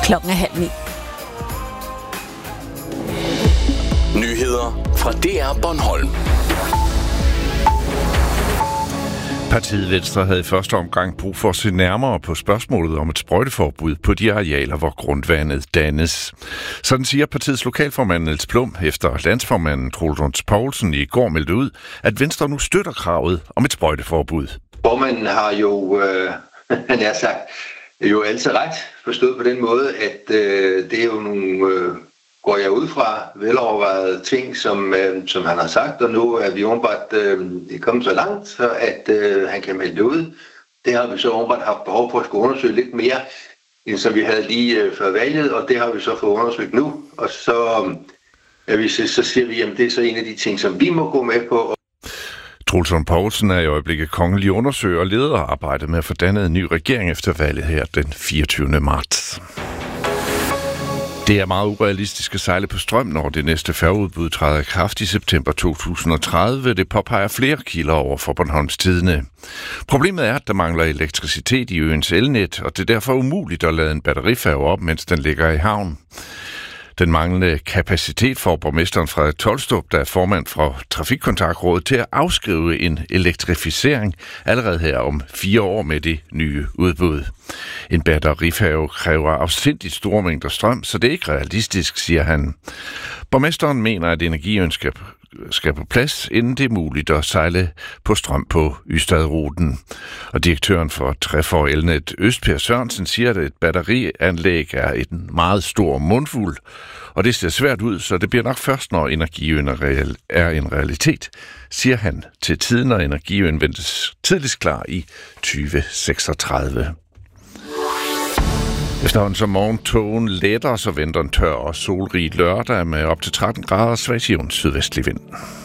Klokken er 8:30. Nyheder fra DR Bornholm. Partiet Venstre havde i første omgang brug for at se nærmere på spørgsmålet om et sprøjteforbud på de arealer, hvor grundvandet dannes. Sådan siger partiets lokalformand Niels Plum, efter landsformanden Troels Lund Poulsen i går meldte ud, at Venstre nu støtter kravet om et sprøjteforbud. Formanden har jo, han har sagt, jo altid ret forstået på den måde, at det er jo nogle, går jeg ud fra, velovervejede ting, som han har sagt, og nu er vi åbenbart kommet så langt, så at han kan melde det ud. Det har vi så åbenbart haft behov for at skulle undersøge lidt mere, end som vi havde lige før valget, og det har vi så fået undersøgt nu. Og så siger vi, at det er så en af de ting, som vi må gå med på. Troels Lund Poulsen er i øjeblikket kongelig undersøger og leder arbejdet med at få dannet en ny regering efter valget her den 24. marts. Det er meget urealistisk at sejle på strøm, når det næste færgeudbud træder i kraft i september 2030. Det påpeger flere kilder over for Bornholms Tidende. Problemet er, at der mangler elektricitet i øens elnet, og det er derfor umuligt at lade en batterifærge op, mens den ligger i havn. Den manglende kapacitet får borgmesteren Frederik Tolstrup, der er formand for Trafikkontaktrådet, til at afskrive en elektrificering allerede her om 4 år med det nye udbud. En batterifærge kræver afsindigt store mængder strøm, så det er ikke realistisk, siger han. Borgmesteren mener, at energiøen skal på plads, inden det er muligt at sejle på strøm på Ystadruten. Og direktøren for Trefor Elnet Øst, Per Sørensen, siger, at et batterianlæg er en meget stor mundfuld, og det ser svært ud, så det bliver nok først, når energiøen er en realitet, siger han til Tiden, og energiøen ventes tidligst klar i 2036. Efterhånden som morgentogen letter, så venter en tør og solrig lørdag med op til 13 grader svag sydvestlig vind.